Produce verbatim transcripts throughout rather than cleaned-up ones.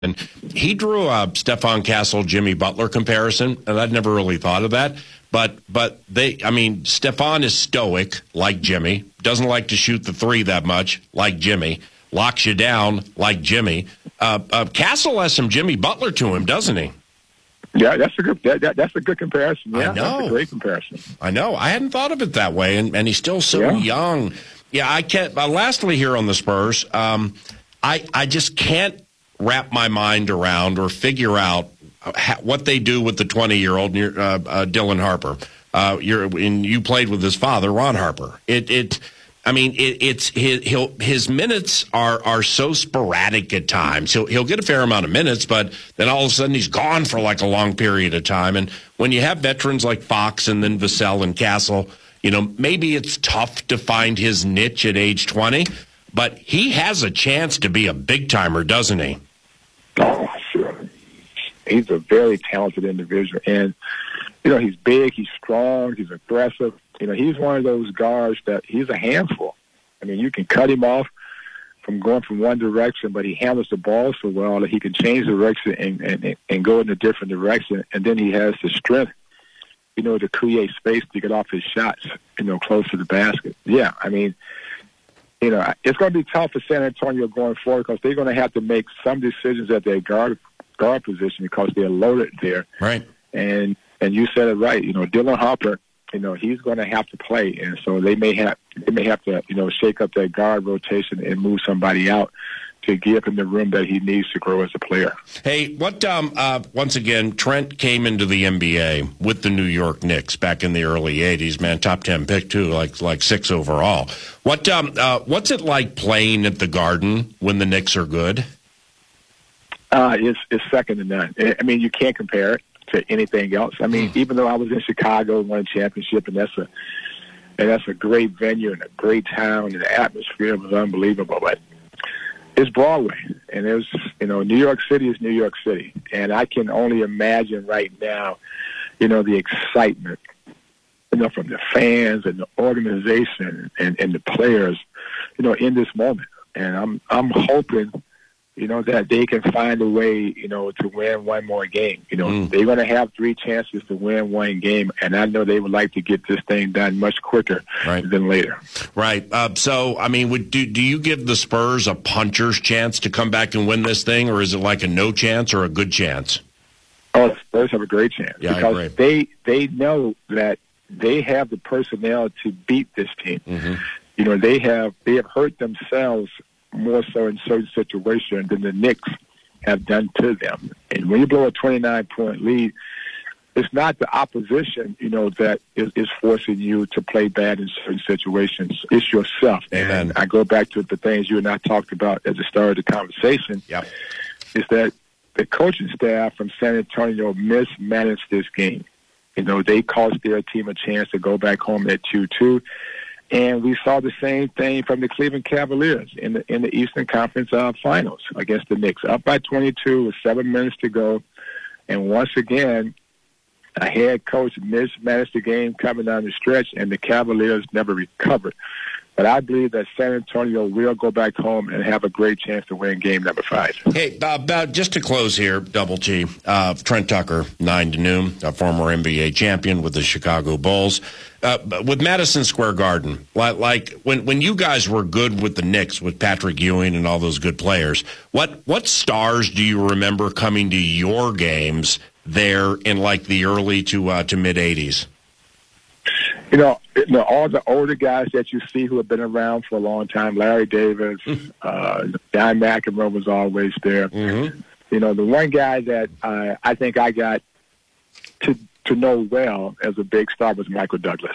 And he drew a Stephon Castle, Jimmy Butler comparison, and I'd never really thought of that. But but they, I mean, Stephon is stoic like Jimmy, doesn't like to shoot the three that much like Jimmy, locks you down like Jimmy. Uh, uh, Castle has some Jimmy Butler to him, doesn't he? Yeah, that's a good that, that, that's a good comparison. Yeah, I know. That's a great comparison. I know. I hadn't thought of it that way, and, and he's still so yeah. young. Yeah, I can't. Uh, lastly, here on the Spurs, um, I I just can't wrap my mind around or figure out ha- what they do with the twenty-year-old uh, uh, Dylan Harper. Uh, you're and you played with his father, Ron Harper. It it. I mean, it, it's his, he'll, his minutes are, are so sporadic at times. He'll he'll get a fair amount of minutes, but then all of a sudden he's gone for like a long period of time. And when you have veterans like Fox and then Vassell and Castle, you know, maybe it's tough to find his niche at age twenty, but he has a chance to be a big timer, doesn't he? Oh, sure. He's a very talented individual, and you know, he's big, he's strong, he's aggressive. You know, he's one of those guards that he's a handful. I mean, you can cut him off from going from one direction, but he handles the ball so well that he can change direction and, and, and go in a different direction. And then he has the strength, you know, to create space to get off his shots, you know, close to the basket. Yeah, I mean, you know, it's going to be tough for San Antonio going forward because they're going to have to make some decisions at their guard guard position because they're loaded there. Right. And and you said it right. You know, Dylan Harper, you know, he's going to have to play, and so they may have they may have to, you know, shake up their guard rotation and move somebody out to give him the room that he needs to grow as a player. Hey, what? Um, uh, once again, Trent came into the N B A with the New York Knicks back in the early eighties. Man, top ten pick too, like like six overall. What? Um, uh, what's it like playing at the Garden when the Knicks are good? Uh, it's it's second to none. I mean, you can't compare it to anything else. I mean, even though I was in Chicago and won a championship, and that's a and that's a great venue and a great town, and the atmosphere was unbelievable. But it's Broadway, and there's you know New York City is New York City, and I can only imagine right now, you know, the excitement, you know, from the fans and the organization and, and the players, you know, in this moment. And I'm I'm hoping, you know, that they can find a way, you know, to win one more game. You know, mm. they're going to have three chances to win one game, and I know they would like to get this thing done much quicker right. than later. Right. Uh, so, I mean, would do, do you give the Spurs a puncher's chance to come back and win this thing, or is it like a no chance or a good chance? Oh, the Spurs have a great chance yeah, because they they know that they have the personnel to beat this team. Mm-hmm. You know, they have they have hurt themselves more so in certain situations than the Knicks have done to them. And when you blow a twenty-nine point lead, it's not the opposition, you know, that is, is forcing you to play bad in certain situations. It's yourself. Amen. And I go back to the things you and I talked about at the start of the conversation, yep. is that the coaching staff from San Antonio mismanaged this game. You know, they cost their team a chance to go back home at two two. And we saw the same thing from the Cleveland Cavaliers in the in the Eastern Conference uh, Finals against the Knicks, up by twenty-two with seven minutes to go. And once again, a head coach mismanaged the game coming down the stretch, and the Cavaliers never recovered. But I believe that San Antonio will go back home and have a great chance to win game number five. Hey, uh, just to close here, Double T, uh, Trent Tucker, nine to noon, a former N B A champion with the Chicago Bulls. Uh, with Madison Square Garden, like, like when, when you guys were good with the Knicks, with Patrick Ewing and all those good players, what, what stars do you remember coming to your games there in like the early to uh, to mid-eighties? You know, you know, all the older guys that you see who have been around for a long time, Larry Davis, uh, Don McEnroe was always there. Mm-hmm. You know, the one guy that uh, I think I got to to know well as a big star was Michael Douglas.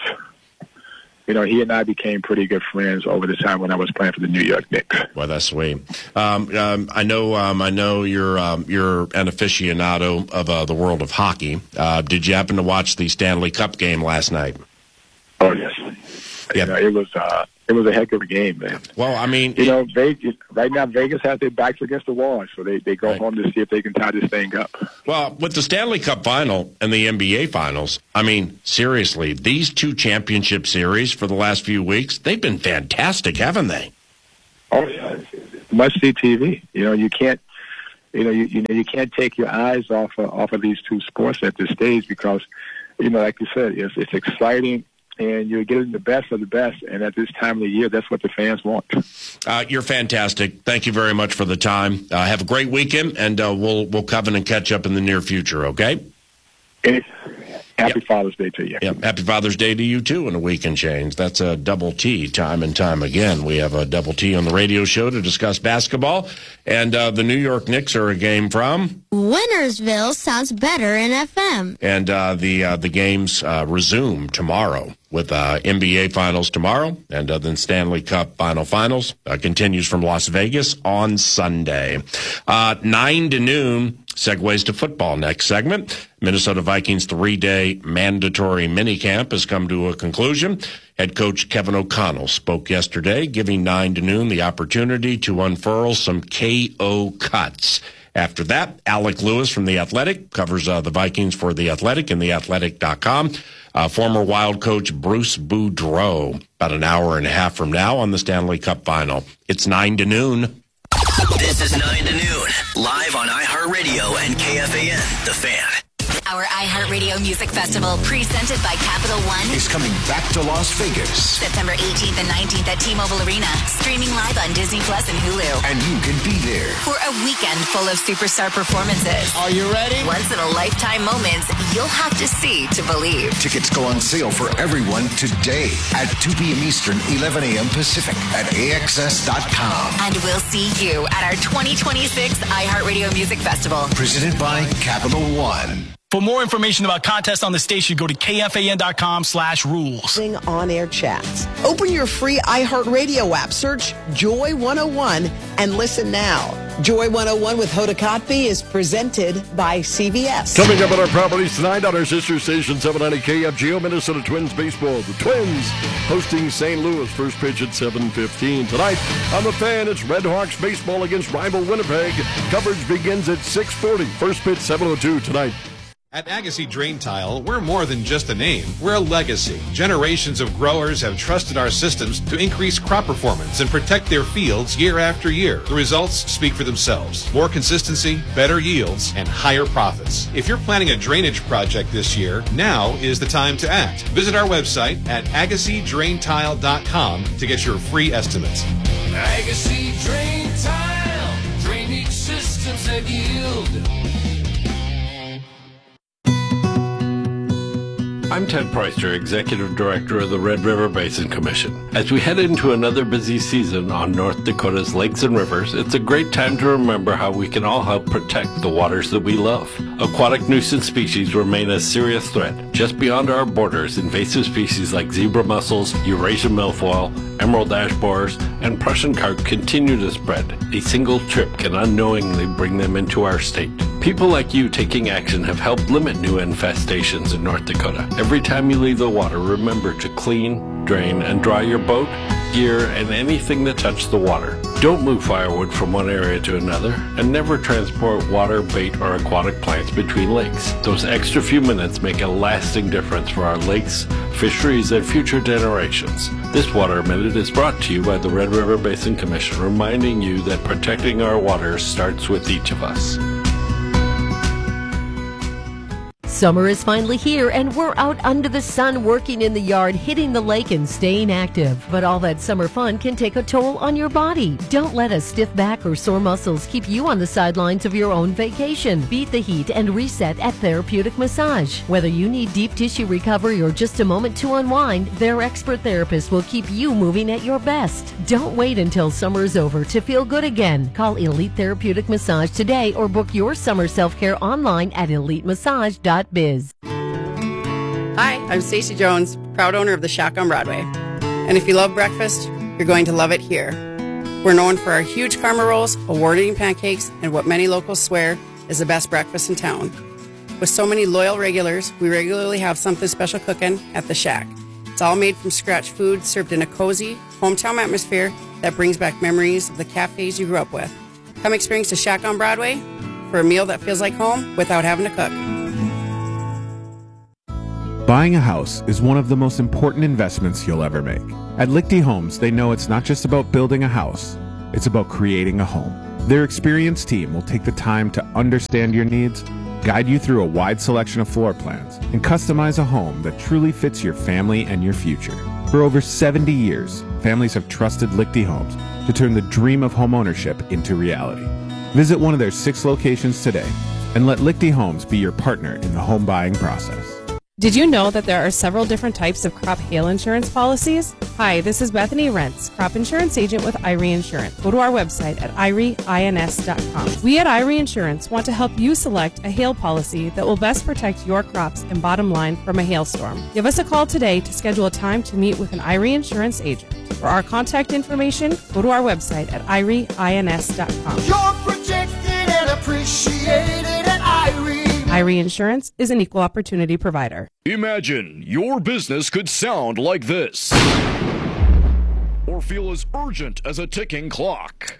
You know, he and I became pretty good friends over the time when I was playing for the New York Knicks. Well, that's sweet. Um, um, I know. Um, I know you're um, you're an aficionado of uh, the world of hockey. Uh, did you happen to watch the Stanley Cup game last night? Oh yes. Yeah, you know, it was uh, it was a heck of a game, man. Well, I mean, you know, Vegas right now Vegas has their backs against the wall, so they, they go right. home to see if they can tie this thing up. Well, with the Stanley Cup final and the N B A finals, I mean, seriously, these two championship series for the last few weeks, they've been fantastic, haven't they? Oh yeah, must see T V. You know, you can't. you know, you, you know, you can't take your eyes off of, off of these two sports at this stage because, you know, like you said, it's, it's exciting. And you're getting the best of the best. And at this time of the year, that's what the fans want. Uh, you're fantastic. Thank you very much for the time. Uh, have a great weekend, and uh, we'll we'll come in and catch up in the near future, okay? Okay. Happy yep. Father's Day to you. Yep. Happy Father's Day to you, too, in a week and change. That's a double T time and time again. We have a double T on the radio show to discuss basketball. And uh, the New York Knicks are a game from? Wintersville sounds better in F M. And uh, the uh, the games uh, resume tomorrow with uh, N B A Finals tomorrow. And uh, then Stanley Cup Final Finals uh, continues from Las Vegas on Sunday. Uh, nine to noon. Segues to football next segment. Minnesota Vikings three-day mandatory minicamp has come to a conclusion. Head coach Kevin O'Connell spoke yesterday, giving nine to noon the opportunity to unfurl some K O cuts. After that, Alec Lewis from The Athletic covers uh, the Vikings for The Athletic and the athletic dot com. Uh, former Wild coach Bruce Boudreau, about an hour and a half from now on the Stanley Cup Final. It's nine to noon. This is nine to noon, live on iHeartRadio and K F A N, The Fan. Our iHeartRadio Music Festival, presented by Capital One, is coming back to Las Vegas. September eighteenth and nineteenth at T-Mobile Arena, streaming live on Disney Plus and Hulu. And you can be there for a weekend full of superstar performances. Are you ready? Once-in-a-lifetime moments you'll have to see to believe. Tickets go on sale for everyone today at two p.m. Eastern, eleven a.m. Pacific at A X S dot com. And we'll see you at our twenty twenty-six iHeartRadio Music Festival. Presented by Capital One. For more information about contests on the station, go to K F A N dot com slash rules. On-air chats. Open your free iHeartRadio app, search Joy one oh one, and listen now. Joy one oh one with Hoda Kotb is presented by C V S. Coming up on our properties tonight on our sister station, seven ninety K F G O, Minnesota Twins baseball. The Twins hosting Saint Louis, first pitch at seven fifteen. Tonight on The Fan, it's Red Hawks baseball against rival Winnipeg. Coverage begins at six forty. First pitch seven oh two tonight. At Agassi Drain Tile, we're more than just a name. We're a legacy. Generations of growers have trusted our systems to increase crop performance and protect their fields year after year. The results speak for themselves. More consistency, better yields, and higher profits. If you're planning a drainage project this year, now is the time to act. Visit our website at agassi drain tile dot com to get your free estimates. Agassi Drain Tile. Drainage systems that yield. I'm Ted Preuster, Executive Director of the Red River Basin Commission. As we head into another busy season on North Dakota's lakes and rivers, it's a great time to remember how we can all help protect the waters that we love. Aquatic nuisance species remain a serious threat. Just beyond our borders, invasive species like zebra mussels, Eurasian milfoil, emerald ash borers, and Prussian carp continue to spread. A single trip can unknowingly bring them into our state. People like you taking action have helped limit new infestations in North Dakota. Every time you leave the water, remember to clean, drain, and dry your boat, gear, and anything that touched the water. Don't move firewood from one area to another, and never transport water, bait, or aquatic plants between lakes. Those extra few minutes make a lasting difference for our lakes, fisheries, and future generations. This Water Minute is brought to you by the Red River Basin Commission, reminding you that protecting our waters starts with each of us. Summer is finally here, and we're out under the sun working in the yard, hitting the lake and staying active. But all that summer fun can take a toll on your body. Don't let a stiff back or sore muscles keep you on the sidelines of your own vacation. Beat the heat and reset at Therapeutic Massage. Whether you need deep tissue recovery or just a moment to unwind, their expert therapist will keep you moving at your best. Don't wait until summer is over to feel good again. Call Elite Therapeutic Massage today or book your summer self-care online at elite massage dot biz. Hi, I'm Stacey Jones, proud owner of the Shack on Broadway. And if you love breakfast, you're going to love it here. We're known for our huge karma rolls, award-winning pancakes, and what many locals swear is the best breakfast in town. With so many loyal regulars, we regularly have something special cooking at the Shack. It's all made from scratch food served in a cozy, hometown atmosphere that brings back memories of the cafes you grew up with. Come experience the Shack on Broadway for a meal that feels like home without having to cook. Buying a house is one of the most important investments you'll ever make. At Lichty Homes, they know it's not just about building a house, it's about creating a home. Their experienced team will take the time to understand your needs, guide you through a wide selection of floor plans, and customize a home that truly fits your family and your future. For over seventy years, families have trusted Lichty Homes to turn the dream of homeownership into reality. Visit one of their six locations today and let Lichty Homes be your partner in the home buying process. Did you know that there are several different types of crop hail insurance policies? Hi, this is Bethany Rentz, crop insurance agent with I R E Insurance. Go to our website at I R E ins dot com. We at I R E Insurance want to help you select a hail policy that will best protect your crops and bottom line from a hailstorm. Give us a call today to schedule a time to meet with an I R E Insurance agent. For our contact information, go to our website at I R E ins dot com. You're protected and appreciated at I R E. I R E Insurance is an equal opportunity provider. Imagine your business could sound like this, or feel as urgent as a ticking clock.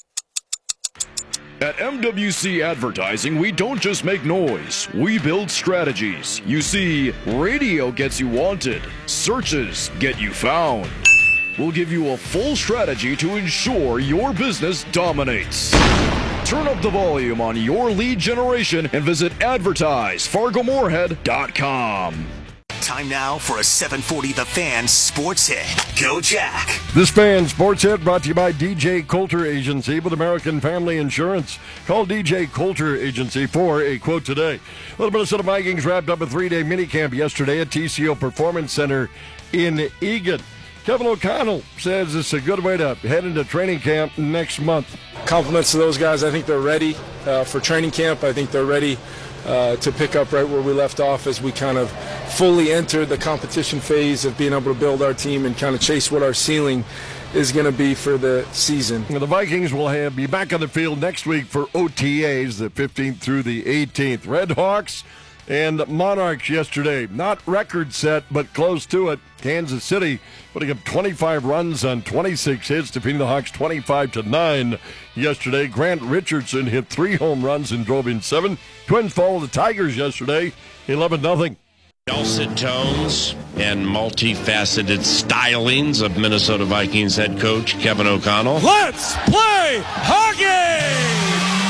At M W C Advertising, we don't just make noise, we build strategies. You see, radio gets you wanted, searches get you found. We'll give you a full strategy to ensure your business dominates. Turn up the volume on your lead generation and visit advertise fargo moorhead dot com. Time now for a seven forty The Fan Sports Hit. Go Jack. This Fan Sports Hit brought to you by D J Coulter Agency with American Family Insurance. Call D J Coulter Agency for a quote today. Well, the Minnesota Vikings wrapped up a three-day minicamp yesterday at T C O Performance Center in Eagan. Kevin O'Connell says it's a good way to head into training camp next month. Compliments to those guys. I think they're ready uh, for training camp. I think they're ready uh, to pick up right where we left off as we kind of fully enter the competition phase of being able to build our team and kind of chase what our ceiling is going to be for the season. The Vikings will have, be back on the field next week for O T As, the fifteenth through the eighteenth. Red Hawks and Monarchs yesterday. Not record set, but close to it. Kansas City putting up twenty-five runs on twenty-six hits, defeating the Hawks twenty-five to nine yesterday. Grant Richardson hit three home runs and drove in seven. Twins followed the Tigers yesterday, eleven nothing. Dulcet tones and multifaceted stylings of Minnesota Vikings head coach Kevin O'Connell. Let's play hockey!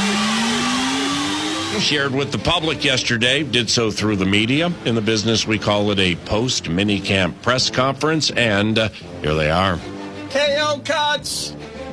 Shared with the public yesterday, did so through the media. In the business, we call it a post-minicamp press conference, and uh, here they are. K O cuts.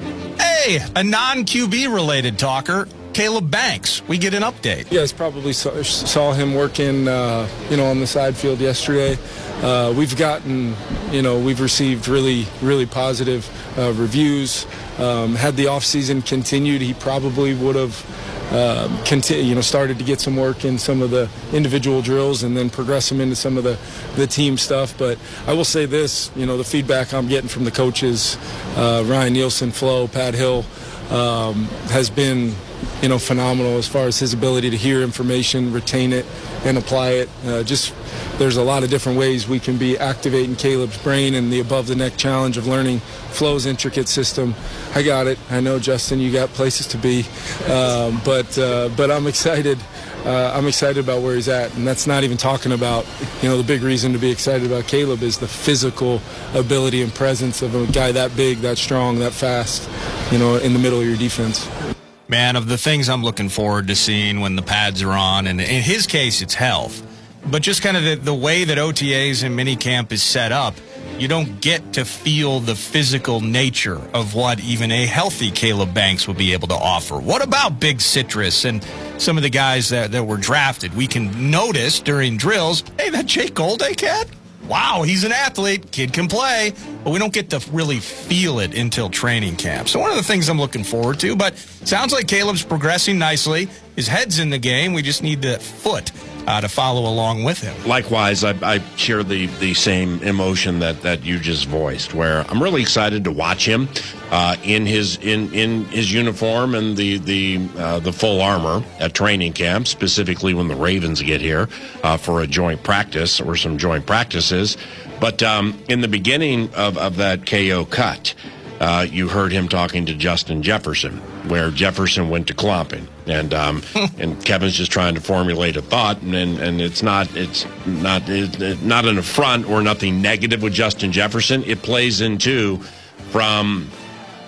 Hey, a non-Q B related talker, Caleb Banks. We get an update. You guys probably saw, saw him working, uh, you know, on the side field yesterday. Uh, we've gotten, you know, we've received really, really positive uh, reviews. Um, had the offseason continued, he probably would have Um, continue, you know, started to get some work in some of the individual drills and then progress them into some of the, the team stuff. But I will say this, you know, the feedback I'm getting from the coaches, uh, Ryan Nielsen, Flo, Pat Hill, um, has been, you know, phenomenal as far as his ability to hear information, retain it, and apply it. Uh, just there's a lot of different ways we can be activating Caleb's brain and the above-the-neck challenge of learning Flo's intricate system. I got it. I know, Justin, you got places to be, um, but uh, but I'm excited. Uh, I'm excited about where he's at, and that's not even talking about, you know, the big reason to be excited about Caleb is the physical ability and presence of a guy that big, that strong, that fast, you know, in the middle of your defense. Man, of the things I'm looking forward to seeing when the pads are on, and in his case, it's health. But just kind of the, the way that O T As and minicamp is set up, you don't get to feel the physical nature of what even a healthy Caleb Banks would be able to offer. What about Big Citrus and some of the guys that, that were drafted? We can notice during drills, hey, that Jake Golday cat? Wow, he's an athlete. Kid can play. But we don't get to really feel it until training camp. So one of the things I'm looking forward to, but sounds like Caleb's progressing nicely. His head's in the game. We just need the foot uh, to follow along with him. Likewise, I, I share the, the same emotion that, that you just voiced, where I'm really excited to watch him uh, in his in, in his uniform and the the uh, the full armor at training camp, specifically when the Ravens get here uh, for a joint practice or some joint practices. But um, in the beginning of, of that K O cut, uh, you heard him talking to Justin Jefferson, where Jefferson went to Klomping, and um, and Kevin's just trying to formulate a thought, and and it's not it's not it's not an affront or nothing negative with Justin Jefferson. It plays into from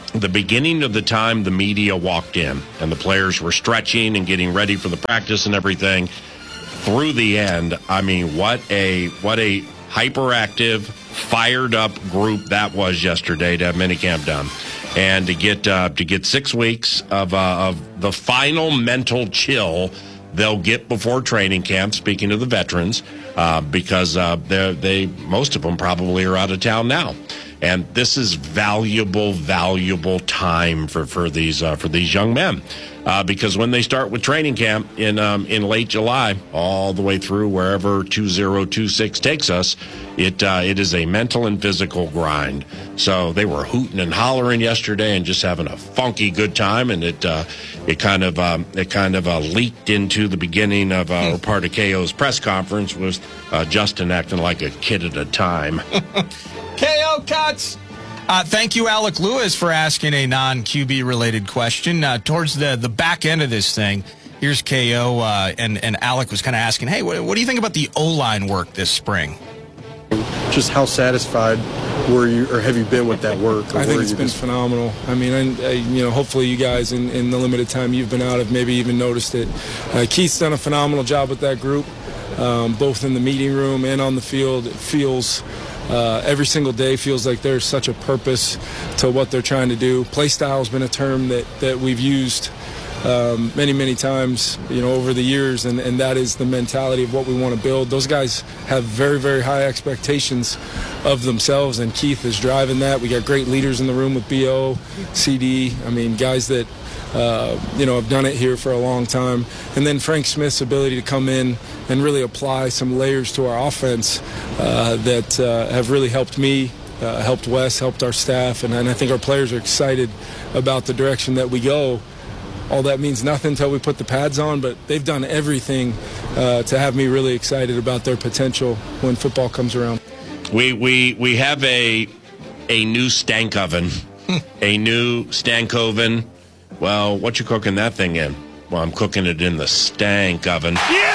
the beginning of the time the media walked in and the players were stretching and getting ready for the practice and everything, through the end, I mean, what a what a hyperactive, fired up group that was yesterday to have minicamp done, and to get uh, to get six weeks of uh, of the final mental chill they'll get before training camp. Speaking of the veterans, uh, because uh, they they most of them probably are out of town now. And this is valuable, valuable time for for these uh, for these young men, uh, because when they start with training camp in um, in late July, all the way through wherever two thousand twenty-six takes us, it uh, it is a mental and physical grind. So they were hooting and hollering yesterday and just having a funky good time, and it uh, it kind of um, it kind of uh, leaked into the beginning of uh, or part of K O's press conference was uh, Justin acting like a kid at a time. K O cuts. Uh, thank you, Alec Lewis, for asking a non-Q B related question. Uh, towards the, the back end of this thing, here's K O, uh, and, and Alec was kind of asking, hey, what, what do you think about the O-line work this spring? Just how satisfied were you, or have you been with that work? I think it's been just... phenomenal. I mean, I, I, you know, hopefully you guys in, in the limited time you've been out have maybe even noticed it. Uh, Keith's done a phenomenal job with that group, um, both in the meeting room and on the field. It feels... Uh, every single day feels like there's such a purpose to what they're trying to do. Play style has been a term that, that we've used um, many, many times, you know, over the years, and, and that is the mentality of what we want to build. Those guys have very, very high expectations of themselves, and Keith is driving that. We got great leaders in the room with B O, C D. I mean, guys that Uh, you know, have done it here for a long time. And then Frank Smith's ability to come in and really apply some layers to our offense uh, that uh, have really helped me, uh, helped Wes, helped our staff, and, and I think our players are excited about the direction that we go. All that means nothing until we put the pads on, but they've done everything uh, to have me really excited about their potential when football comes around. We we we have a a new stank oven, a new stank oven. Well, what you cooking that thing in? Well, I'm cooking it in the stank oven.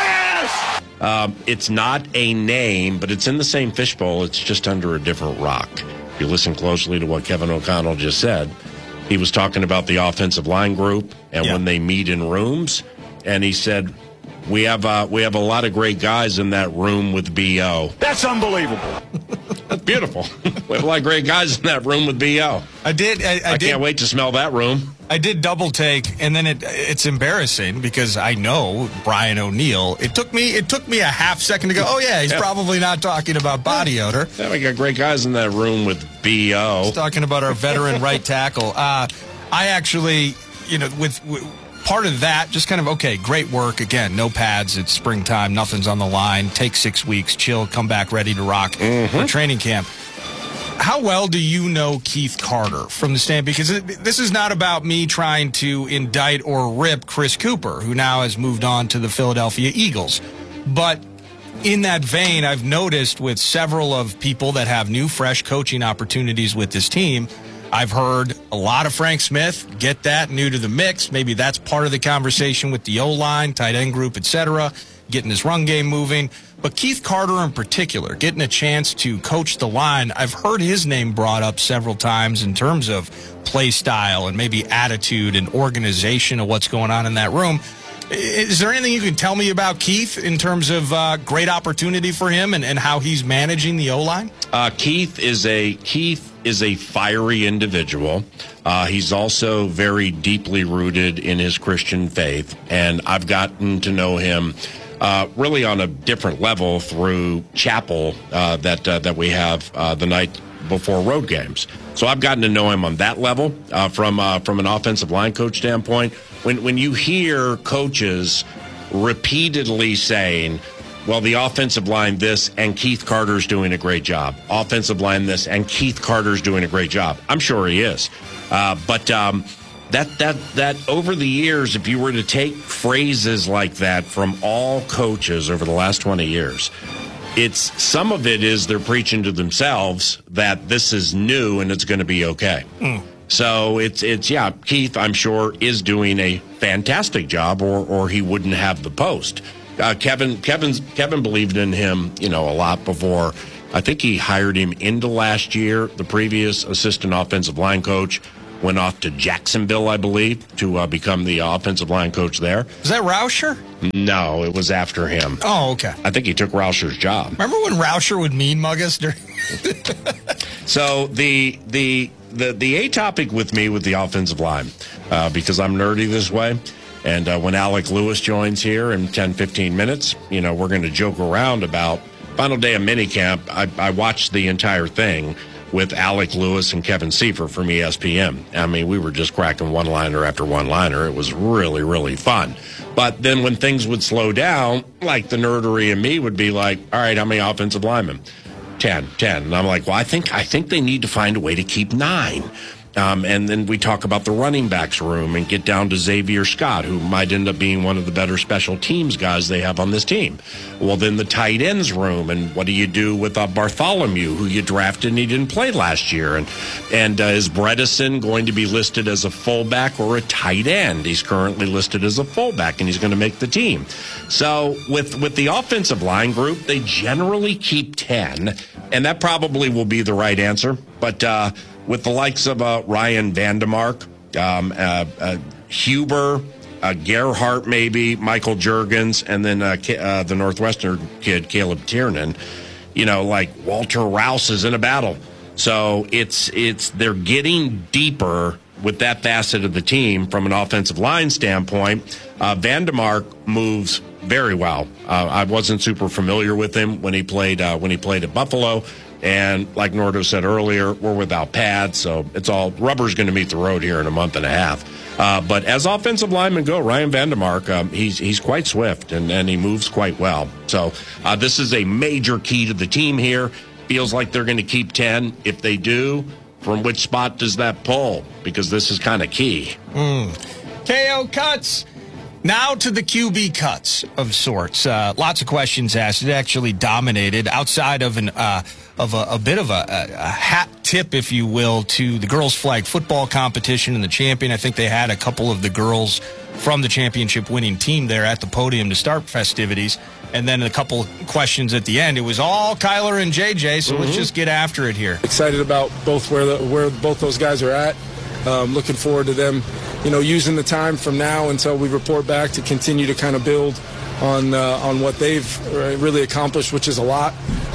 Yes! Um, it's not a name, but it's in the same fishbowl. It's just under a different rock. If you listen closely to what Kevin O'Connell just said, he was talking about the offensive line group and yeah. when they meet in rooms, and he said, we have uh, we have a lot of great guys in that room with B O. That's unbelievable. That's beautiful. We have a lot of great guys in that room with B O. I did. I, I, I did, can't wait to smell that room. I did double take, and then it it's embarrassing because I know Brian O'Neill. It took me it took me a half second to go, oh, yeah, he's yeah. probably not talking about body odor. Yeah, we got great guys in that room with B O. He's talking about our veteran right tackle. Uh, I actually, you know, with, with part of that, just kind of, okay, great work. Again, no pads. It's springtime. Nothing's on the line. Take six weeks. Chill. Come back ready to rock mm-hmm. for training camp. How well do you know Keith Carter from the stand? Because this is not about me trying to indict or rip Chris Cooper, who now has moved on to the Philadelphia Eagles. But in that vein, I've noticed with several of people that have new, fresh coaching opportunities with this team, I've heard a lot of Frank Smith, get that, new to the mix. Maybe that's part of the conversation with the O-line, tight end group, et cetera, getting his run game moving. But Keith Carter in particular, getting a chance to coach the line, I've heard his name brought up several times in terms of play style and maybe attitude and organization of what's going on in that room. Is there anything you can tell me about Keith in terms of uh, great opportunity for him and, and how he's managing the O-line? Uh, Keith is a Keith is a fiery individual. Uh, he's also very deeply rooted in his Christian faith, and I've gotten to know him uh, really on a different level through chapel uh, that uh, that we have uh, the night before road games. So I've gotten to know him on that level uh, from uh, from an offensive line coach standpoint. When when you hear coaches repeatedly saying, well, the offensive line this, and Keith Carter's doing a great job. Offensive line this, and Keith Carter's doing a great job. I'm sure he is. Uh, but um, that that that over the years, if you were to take phrases like that from all coaches over the last twenty years, it's some of it is they're preaching to themselves that this is new and it's going to be okay. Mm. So it's, it's yeah, Keith, I'm sure, is doing a fantastic job, or or he wouldn't have the post. Uh, Kevin Kevin's, Kevin believed in him, you know, a lot before. I think he hired him into last year. The previous assistant offensive line coach went off to Jacksonville, I believe, to uh, become the offensive line coach there. Is that Rauscher? No, it was after him. Oh, okay. I think he took Rauscher's job. Remember when Rauscher would mean mug us? So the the the the A topic with me with the offensive line, uh, because I'm nerdy this way, and uh, when Alec Lewis joins here in ten, fifteen minutes, you know, we're going to joke around about final day of minicamp. I, I watched the entire thing with Alec Lewis and Kevin Seifert from E S P N. I mean, we were just cracking one-liner after one-liner. It was really, really fun. But then when things would slow down, like the nerdery in me would be like, all right, how many offensive linemen? ten, ten. And I'm like, well, I think I think they need to find a way to keep nine. Um, and then we talk about the running backs room and get down to Xavier Scott, who might end up being one of the better special teams guys they have on this team. Well, then the tight ends room, and what do you do with uh, Bartholomew, who you drafted and he didn't play last year? And and uh, is Bredesen going to be listed as a fullback or a tight end? He's currently listed as a fullback, and he's going to make the team. So with, with the offensive line group, they generally keep ten, and that probably will be the right answer. But uh, with the likes of uh, Ryan Vandemark, um, uh, uh, Huber, uh, Gerhart maybe, Michael Juergens, and then uh, uh, the Northwestern kid, Caleb Tiernan, you know, like Walter Rouse is in a battle. So it's it's they're getting deeper with that facet of the team from an offensive line standpoint. Uh, Vandemark moves very well. Uh, I wasn't super familiar with him when he played uh, when he played at Buffalo. And like Nordo said earlier, we're without pads, so it's all rubber's going to meet the road here in a month and a half. Uh, but as offensive linemen go, Ryan Vandemark, um, he's he's quite swift and, and he moves quite well. So uh, this is a major key to the team here. Feels like they're going to keep ten. If they do, from which spot does that pull? Because this is kind of key. Mm. K O cuts. Now to the Q B cuts of sorts. Uh, lots of questions asked. It actually dominated outside of an uh, of a, a bit of a, a hat tip, if you will, to the girls' flag football competition and the champion. I think they had a couple of the girls from the championship winning team there at the podium to start festivities. And then a couple questions at the end. It was all Kyler and J J, so mm-hmm. let's just get after it here. Excited about both where the, where both those guys are at. Um, looking forward to them, you know, using the time from now until we report back to continue to kind of build on uh, on what they've really accomplished, which is a lot.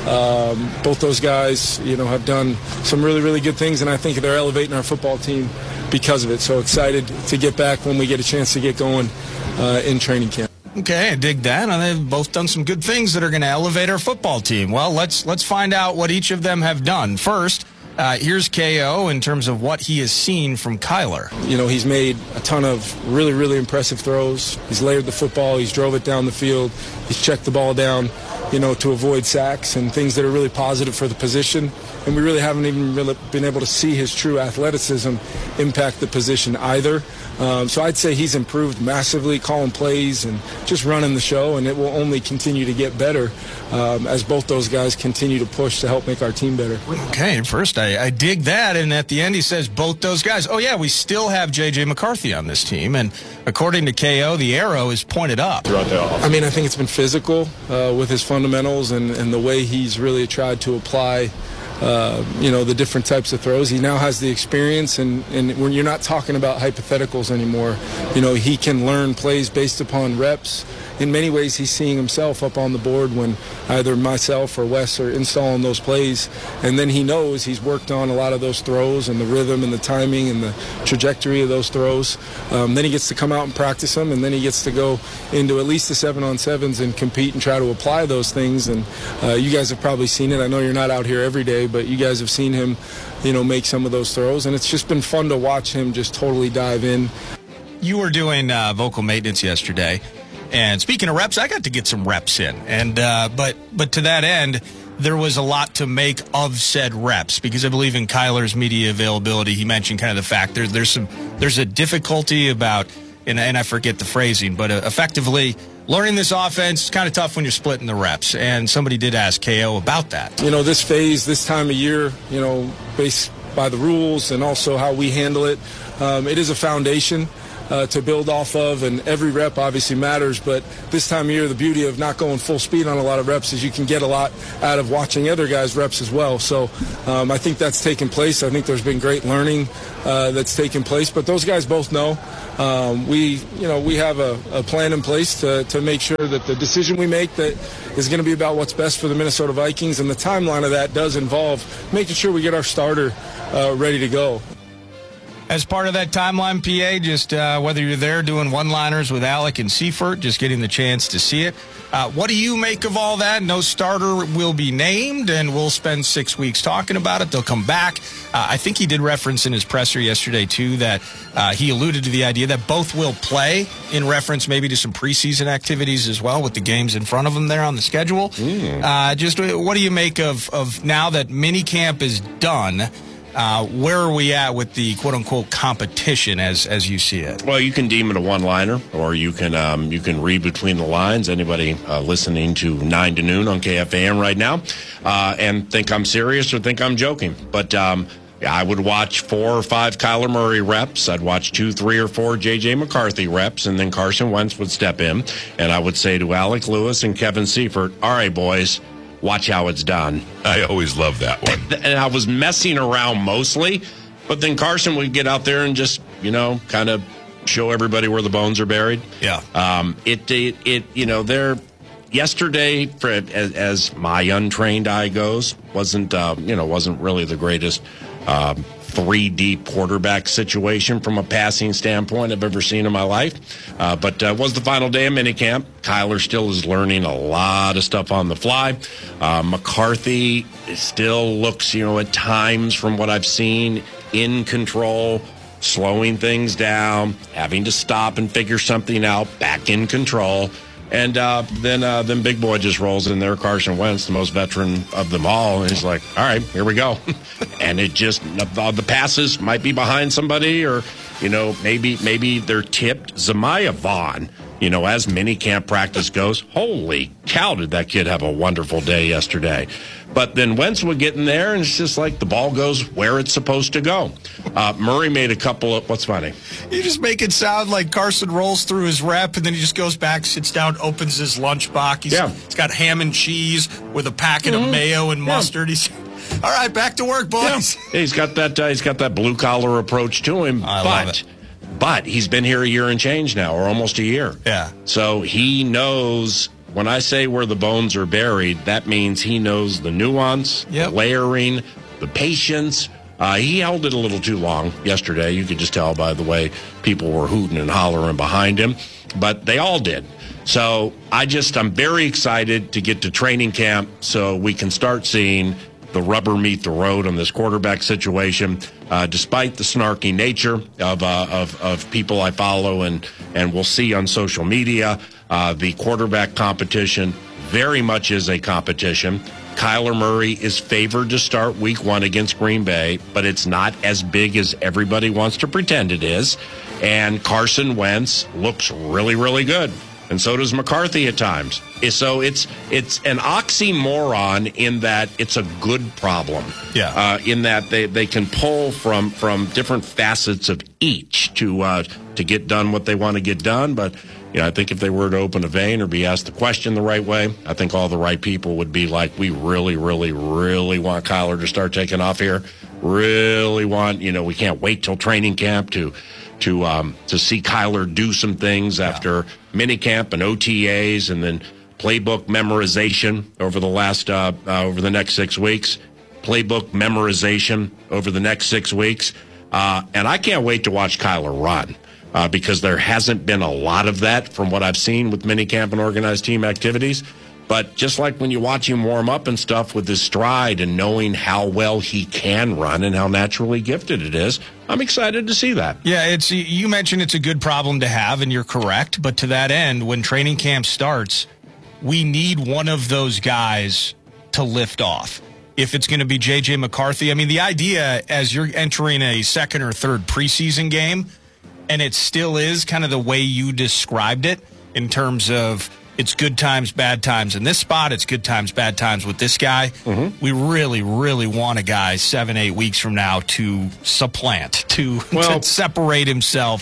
Um, both those guys, you know, have done some really, really good things, and I think they're elevating our football team because of it. So excited to get back when we get a chance to get going uh, in training camp. Okay, I dig that. And they've both done some good things that are going to elevate our football team. Well, let's let's find out what each of them have done. First, Uh, here's K O in terms of what he has seen from Kyler. You know, he's made a ton of really, really impressive throws. He's layered the football. He's drove it down the field. He's checked the ball down, you know, to avoid sacks and things that are really positive for the position. And we really haven't even really been able to see his true athleticism impact the position either. Um, so I'd say he's improved massively, calling plays and just running the show, and it will only continue to get better um, as both those guys continue to push to help make our team better. Okay, first I, I dig that, and at the end he says both those guys. Oh, yeah, we still have J J McCarthy on this team, and according to K O, the arrow is pointed up. I mean, I think it's been physical uh, with his fundamentals and, and the way he's really tried to apply Uh, you know, the different types of throws. He now has the experience, and, and when you're not talking about hypotheticals anymore, you know, he can learn plays based upon reps. In many ways, he's seeing himself up on the board when either myself or Wes are installing those plays, and then he knows he's worked on a lot of those throws and the rhythm and the timing and the trajectory of those throws. Um, then he gets to come out and practice them, and then he gets to go into at least the seven-on-sevens and compete and try to apply those things. And uh, you guys have probably seen it. I know you're not out here every day, but you guys have seen him, you know, make some of those throws, and it's just been fun to watch him just totally dive in. You were doing uh, vocal maintenance yesterday. And speaking of reps, I got to get some reps in, and uh, but but to that end, there was a lot to make of said reps because I believe in Kyler's media availability. He mentioned kind of the fact there's there's some there's a difficulty about, and, and I forget the phrasing, but uh, effectively learning this offense is kind of tough when you're splitting the reps. And somebody did ask K O about that. You know, this phase, this time of year, you know, based by the rules and also how we handle it, um, it is a foundation. uh, to build off of, and every rep obviously matters. But this time of year, the beauty of not going full speed on a lot of reps is you can get a lot out of watching other guys' reps as well. So um, I think that's taken place. I think there's been great learning uh, that's taken place. But those guys both know um, we, you know, we have a, a plan in place to, to make sure that the decision we make that is going to be about what's best for the Minnesota Vikings, and the timeline of that does involve making sure we get our starter uh, ready to go. As part of that timeline, P A, just uh, whether you're there doing one-liners with Alec and Seifert, just getting the chance to see it. Uh, what do you make of all that? No starter will be named, and we'll spend six weeks talking about it. They'll come back. Uh, I think he did reference in his presser yesterday, too, that uh, he alluded to the idea that both will play, in reference maybe to some preseason activities as well with the games in front of them there on the schedule. Mm. Uh, just what do you make of, of now that minicamp is done? Uh, where are we at with the quote-unquote competition as as you see it? Well, you can deem it a one-liner, or you can um, you can read between the lines. Anybody uh, listening to nine to noon on K F A M right now uh, and think I'm serious or think I'm joking. But um, yeah, I would watch four or five Kyler Murray reps. I'd watch two, three, or four J J McCarthy reps, and then Carson Wentz would step in. And I would say to Alec Lewis and Kevin Seifert, all right, boys, watch how it's done. I always love that one. And I was messing around mostly, but then Carson would get out there and just, you know, kind of show everybody where the bones are buried. Yeah. Um, it, it, it, you know, they're, yesterday, for, as, as my untrained eye goes, wasn't, uh, you know, wasn't really the greatest um, three deep quarterback situation from a passing standpoint I've ever seen in my life. Uh, but uh, was the final day of minicamp. Kyler still is learning a lot of stuff on the fly. Uh, McCarthy still looks, you know, at times from what I've seen, in control, slowing things down, having to stop and figure something out, back in control. And uh, then uh, then Big Boy just rolls in there, Carson Wentz, the most veteran of them all, and he's like, all right, here we go. And it just, the passes might be behind somebody, or, you know, maybe maybe they're tipped. Zamiah Vaughn, you know, as minicamp practice goes, holy cow, did that kid have a wonderful day yesterday. But then Wentz would get in there, and it's just like the ball goes where it's supposed to go. Uh, Murray made a couple of, what's funny? You just make it sound like Carson rolls through his rep, and then he just goes back, sits down, opens his lunchbox. He's, yeah. he's got ham and cheese with a packet mm-hmm. of mayo and yeah. mustard. He's, all right, back to work, boys. Yeah. He's got that. Uh, he's got that blue collar approach to him. I but, love it. But he's been here a year and change now, or almost a year. Yeah. So he knows. When I say where the bones are buried, that means he knows the nuance, yep. the layering, the patience. Uh, he held it a little too long yesterday. You could just tell by the way people were hooting and hollering behind him. But they all did. So I just, I'm very excited to get to training camp so we can start seeing the rubber meet the road on this quarterback situation. Uh, despite the snarky nature of, uh, of of people I follow and, and will see on social media, uh, the quarterback competition very much is a competition. Kyler Murray is favored to start week one against Green Bay, but it's not as big as everybody wants to pretend it is. And Carson Wentz looks really, really good. And so does McCarthy at times. So it's it's an oxymoron in that it's a good problem. Yeah. Uh, in that they, they can pull from from different facets of each to uh, to get done what they want to get done. But you know, I think if they were to open a vein or be asked the question the right way, I think all the right people would be like, we really, really, really want Kyler to start taking off here. Really want, you know, we can't wait till training camp to to um, to see Kyler do some things yeah. after minicamp and O T As, and then playbook memorization over the last uh, uh, over the next six weeks. Playbook memorization over the next six weeks, uh, and I can't wait to watch Kyler run uh, because there hasn't been a lot of that from what I've seen with minicamp and organized team activities. But just like when you watch him warm up and stuff with his stride and knowing how well he can run and how naturally gifted it is, I'm excited to see that. Yeah, it's you mentioned it's a good problem to have, and you're correct. But to that end, when training camp starts, we need one of those guys to lift off. If it's going to be J J McCarthy, I mean, the idea as you're entering a second or third preseason game, and it still is kind of the way you described it in terms of it's good times, bad times in this spot. It's good times, bad times with this guy. Mm-hmm. We really, really want a guy seven, eight weeks from now to supplant, to, well, to separate himself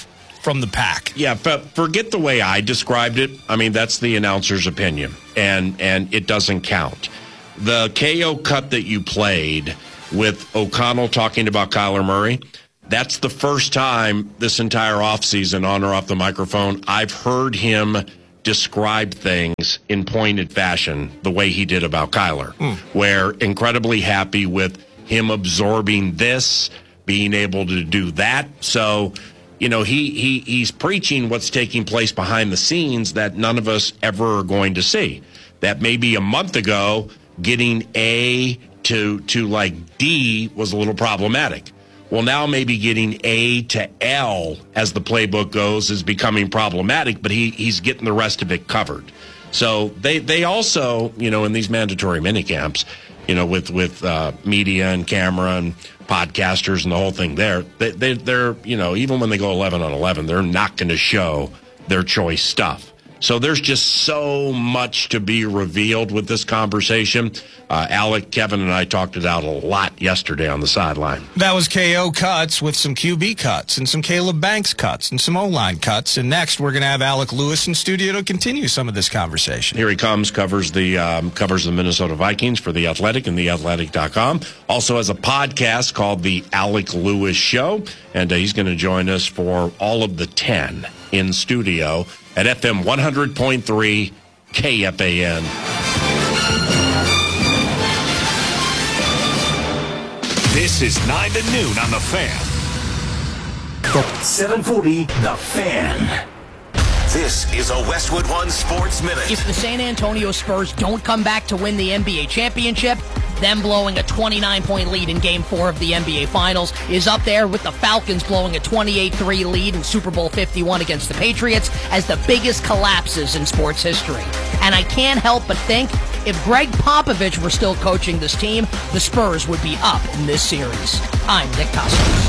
from the pack. Yeah, but forget the way I described it. I mean, that's the announcer's opinion, and and it doesn't count. The K O cut that you played with O'Connell talking about Kyler Murray, that's the first time this entire offseason, on or off the microphone, I've heard him describe things in pointed fashion the way he did about Kyler, mm. where incredibly happy with him absorbing this, being able to do that. So, you know, he, he he's preaching what's taking place behind the scenes that none of us ever are going to see. That maybe a month ago, getting A to to like D was a little problematic. Well, now maybe getting A to L, as the playbook goes, is becoming problematic, but he he's getting the rest of it covered. So they they also, you know, in these mandatory minicamps, you know, with with uh, media and camera and podcasters and the whole thing there, they, they, they're, you know, even when they go eleven on eleven, they're not going to show their choice stuff. So there's just so much to be revealed with this conversation. Uh, Alec, Kevin, and I talked it out a lot yesterday on the sideline. That was K O cuts with some Q B cuts and some Caleb Banks cuts and some O-line cuts. And next, we're going to have Alec Lewis in studio to continue some of this conversation. Here he comes, covers the um, covers the Minnesota Vikings for The Athletic and the athletic dot com. Also has a podcast called The Alec Lewis Show. And uh, he's going to join us for all of the ten in studio at F M one hundred point three K F A N. This is nine to noon on The Fan. seven forty, The Fan. This is a Westwood One Sports Minute. If the San Antonio Spurs don't come back to win the N B A championship, them blowing a twenty-nine point lead in Game four of the N B A Finals is up there with the Falcons blowing a twenty-eight three lead in Super Bowl fifty-one against the Patriots as the biggest collapses in sports history. And I can't help but think if Greg Popovich were still coaching this team, the Spurs would be up in this series. I'm Nick Cousins.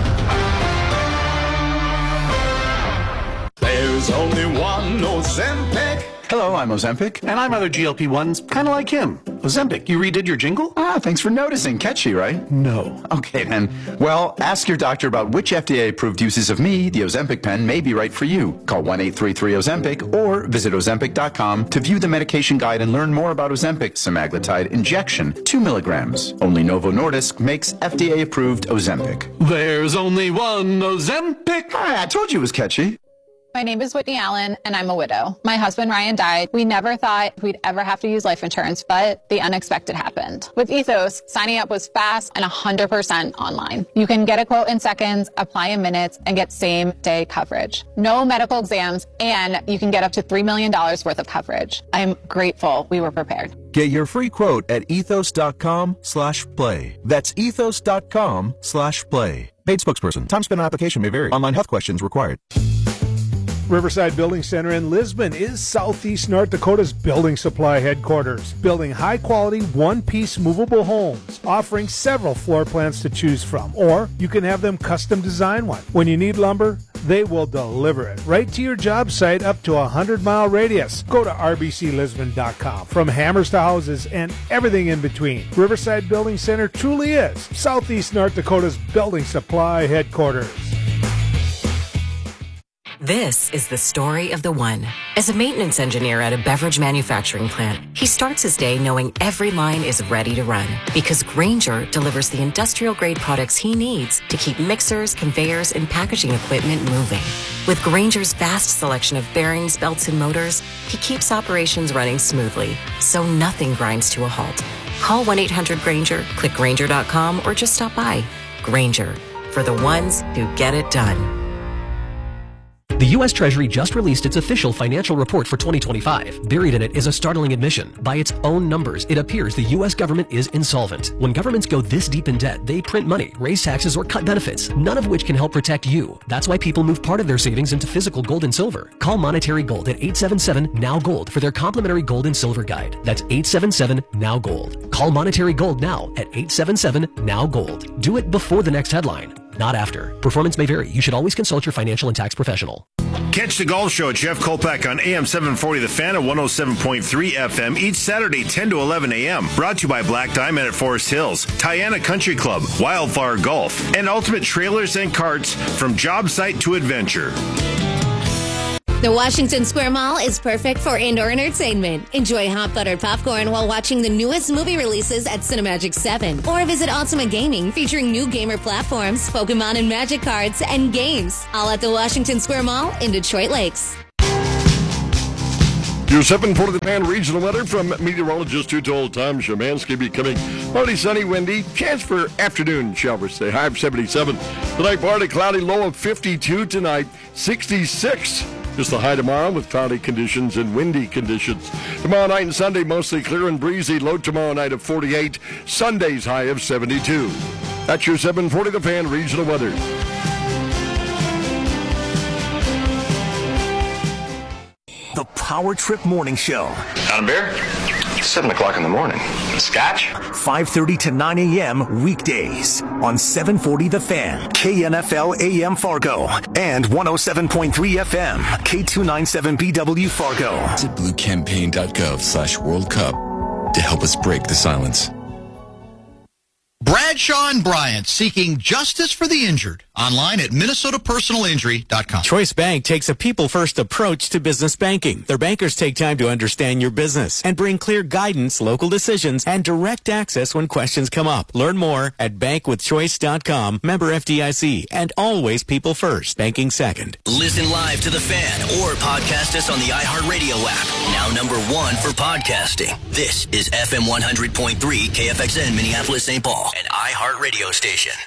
There's only one Ozempic. Hello, I'm Ozempic. And I'm other G L P ones, kind of like him. Ozempic, you redid your jingle? Ah, thanks for noticing. Catchy, right? No. Okay, then. Well, ask your doctor about which F D A-approved uses of me, the Ozempic pen, may be right for you. Call one eight three three Ozempic or visit Ozempic dot com to view the medication guide and learn more about Ozempic semaglutide injection, two milligrams. Only Novo Nordisk makes F D A-approved Ozempic. There's only one Ozempic. Ah, I told you it was catchy. My name is Whitney Allen, and I'm a widow. My husband, Ryan, died. We never thought we'd ever have to use life insurance, but the unexpected happened. With Ethos, signing up was fast and one hundred percent online. You can get a quote in seconds, apply in minutes, and get same-day coverage. No medical exams, and you can get up to three million dollars worth of coverage. I'm grateful we were prepared. Get your free quote at ethos dot com slash play. That's ethos dot com slash play. Paid spokesperson. Time spent on application may vary. Online health questions required. Riverside Building Center in Lisbon is Southeast North Dakota's building supply headquarters, building high-quality, one-piece movable homes, offering several floor plans to choose from, or you can have them custom design one. When you need lumber, they will deliver it right to your job site up to a hundred-mile radius. Go to R B C Lisbon dot com. From hammers to houses and everything in between, Riverside Building Center truly is Southeast North Dakota's building supply headquarters. This is the story of the one. As a maintenance engineer at a beverage manufacturing plant, he starts his day knowing every line is ready to run because Grainger delivers the industrial-grade products he needs to keep mixers, conveyors, and packaging equipment moving. With Grainger's vast selection of bearings, belts, and motors, he keeps operations running smoothly, so nothing grinds to a halt. Call one eight hundred Grainger, click Grainger dot com, or just stop by. Grainger, for the ones who get it done. The U S Treasury just released its official financial report for twenty twenty-five. Buried in it is a startling admission. By its own numbers, it appears the U S government is insolvent. When governments go this deep in debt, they print money, raise taxes, or cut benefits, none of which can help protect you. That's why people move part of their savings into physical gold and silver. Call Monetary Gold at eight seven seven, N O W, GOLD for their complimentary gold and silver guide. That's eight seven seven, N O W, GOLD. Call Monetary Gold now at eight seven seven, N O W, GOLD. Do it before the next headline, not after. Performance may vary. You should always consult your financial and tax professional. Catch the Golf Show at Jeff Kolpak on A M seven forty The Fan at one oh seven point three F M each Saturday ten to eleven A M Brought to you by Black Diamond at Forest Hills, Tiana Country Club, Wildflower Golf, and Ultimate Trailers and Carts from job site to adventure. The Washington Square Mall is perfect for indoor entertainment. Enjoy hot buttered popcorn while watching the newest movie releases at Cinemagic seven. Or visit Ultimate Gaming, featuring new gamer platforms, Pokemon and Magic cards, and games. All at the Washington Square Mall in Detroit Lakes. Your seven forty The Fan regional weather from meteorologist who told Tom Szymanski becoming partly sunny, windy. Chance for afternoon showers. Say high of seventy-seven. Tonight, partly cloudy, low of fifty-two tonight, sixty-six. Just the high tomorrow with cloudy conditions and windy conditions. Tomorrow night and Sunday, mostly clear and breezy. Low tomorrow night of forty-eight. Sunday's high of seventy-two. That's your seven forty The Fan regional weather. The Power Trip Morning Show. Got a beer? seven o'clock in the morning. Scotch? five thirty to nine A M weekdays on seven forty The Fan, K N F L A M Fargo, and one oh seven point three F M, K two ninety-seven B W Fargo. Visit blue campaign dot gov slash World Cup to help us break the silence. Bradshaw and Bryant, seeking justice for the injured. Online at minnesota personal injury dot com. Choice Bank takes a people-first approach to business banking. Their bankers take time to understand your business and bring clear guidance, local decisions, and direct access when questions come up. Learn more at bank with choice dot com, member F D I C, and always people first, banking second. Listen live to The Fan or podcast us on the iHeartRadio app. Now number one for podcasting. This is F M one hundred point three K F X N Minneapolis, Saint Paul, an iHeartRadio station.